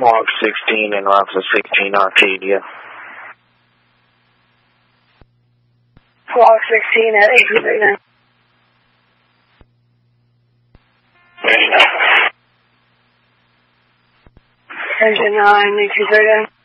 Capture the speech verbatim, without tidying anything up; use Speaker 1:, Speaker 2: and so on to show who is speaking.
Speaker 1: Mark sixteen and Alpha sixteen Arcadia.
Speaker 2: Mark sixteen at eight three nine. Engine nine, eight three nine.